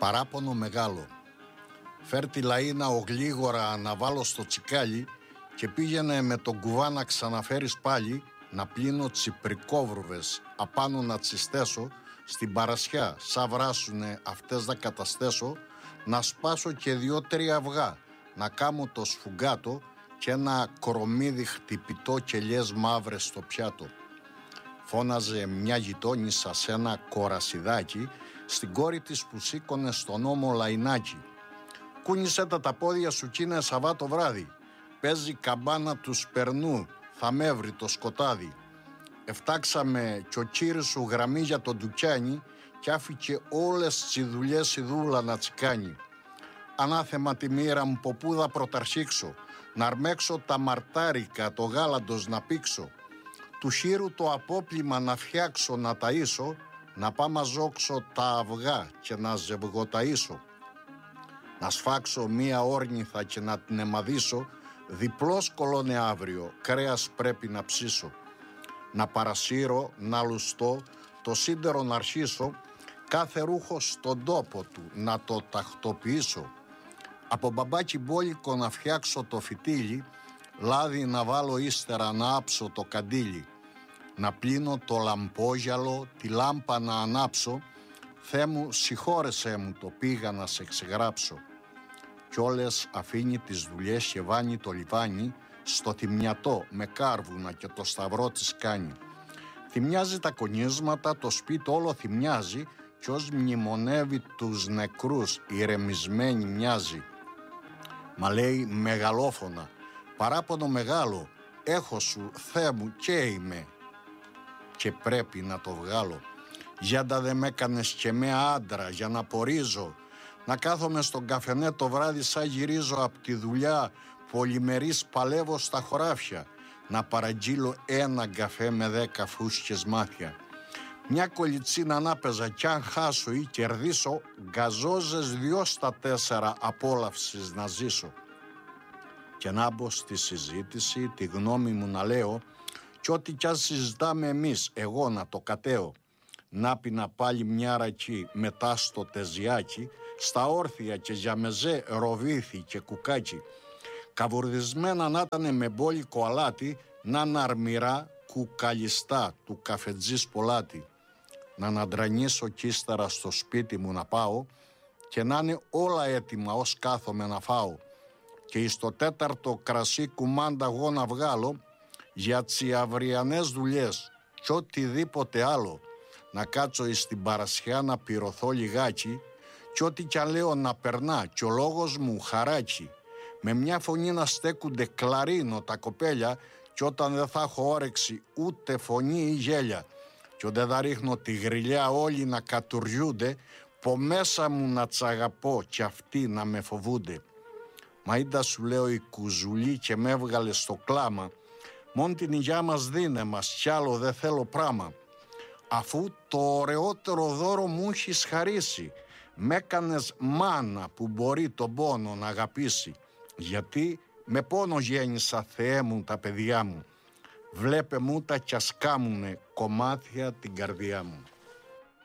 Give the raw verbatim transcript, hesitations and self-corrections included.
Παράπονο μεγάλο. Φέρ τη λαΐνα ο γλίγορα να βάλω στο τσικάλι και πήγαινε με τον κουβά να ξαναφέρεις πάλι, να πλύνω τσιπρικόβρουβες απάνω να τσιστέσω, στην παρασιά σαν βράσουνε αυτές να καταστέσω, να σπάσω και δυο-τρία αυγά, να κάμω το σφουγγάτο και ένα κορομίδι χτυπητό και λιές μαύρες στο πιάτο. Φώναζε μια γειτόνισσα σε ένα κορασιδάκι στην κόρη της που σήκωνε στον ώμο λαϊνάκι. «Κούνησε τα τα πόδια σου κι είναι Σαββάτο βράδυ. Παίζει καμπάνα του σπερνού, θα με βρει το σκοτάδι». Εφτάξαμε κι ο κύρις σου γραμμή για το ντουκιάνι κι άφηκε όλες τις δουλειές η δούλα να τσικάνει. «Ανάθεμα τη μοίρα μου ποπούδα πρωταρχίξω, να αρμέξω τα μαρτάρικα το γάλαντος να πήξω, του χείρου το απόπλημα να φτιάξω να ταΐσω, να πάω μαζόξω τα αυγά και να ζευγοταΐσω, να σφάξω μία όρνηθα και να την αιμαδίσω, διπλός κολώνε αύριο, κρέας πρέπει να ψήσω, να παρασύρω, να λουστώ, το σίδερο να αρχίσω, κάθε ρούχο στον τόπο του να το τακτοποιήσω, από μπαμπάκι μπόλικο να φτιάξω το φυτίλι, λάδι να βάλω ύστερα να άψω το καντήλι, να πλύνω το λαμπόγιαλο, τη λάμπα να ανάψω, Θεέ μου συγχώρεσέ μου το πήγα να σε ξεγράψω. Κι όλες αφήνει τις δουλειές και βάνει το λιβάνι στο θυμιατό με κάρβουνα και το σταυρό της κάνει. Θυμιάζει τα κονίσματα, το σπίτι όλο θυμιάζει κι ως μνημονεύει τους νεκρούς ηρεμισμένη μοιάζει. Μα λέει μεγαλόφωνα, παράπονο μεγάλο, έχω σου Θεέ μου και είμαι και πρέπει να το βγάλω. Γιάντα δε μ' έκανες και με άντρα για να πορίζω, να κάθομαι στον καφενέ το βράδυ σαν γυρίζω απ' τη δουλειά, πολυμερής παλεύω στα χωράφια, να παραγγείλω ένα καφέ με δέκα φούσκες μάτια. Μια κολιτσίνα να παίζα κι αν χάσω ή κερδίσω, γκαζόζες δυο στα τέσσερα απόλαυσης να ζήσω. Και να μπω στη συζήτηση, τη γνώμη μου να λέω, κι ό,τι κι αν συζητάμε εμείς, εγώ να το κατέω. Να πίνα πάλι μια ρακή μετά στο τεζιάκι, στα όρθια και για μεζέ ροβίθι και κουκάκι. Καβουρδισμένα να ήτανε με μπόλικο αλάτι, να αναρμυρά κουκαλιστά του καφετζής πολλάτι. Να αναντρανίσω κι ύστερα στο σπίτι μου να πάω και να είναι όλα έτοιμα ως κάθομαι να φάω. Και εις το τέταρτο κρασί κουμάντα εγώ να βγάλω για τσι αυριανές δουλειές κι οτιδήποτε άλλο. Να κάτσω εις την παρασιά να πυρωθώ λιγάκι κι ό,τι κι αν λέω να περνά κι ο λόγος μου χαράκι. Με μια φωνή να στέκουνται κλαρίνο τα κοπέλια κι όταν δεν θα έχω όρεξη ούτε φωνή ή γέλια κι όταν θα ρίχνω τη γριλιά όλοι να κατουριούνται, πω μέσα μου να τσαγαπώ κι αυτοί να με φοβούνται. Μα ίντα σου λέω η κουζουλή και με έβγαλε στο κλάμα, μόν την υγειά μας δίνε μας κι άλλο δεν θέλω πράμα. Αφού το ωραιότερο δώρο μου έχεις χαρίσει, μ' έκανες μάνα που μπορεί τον πόνο να αγαπήσει. Γιατί με πόνο γέννησα Θεέ μου τα παιδιά μου, βλέπε μου τα κι ας κάμουνε κομμάτια την καρδιά μου.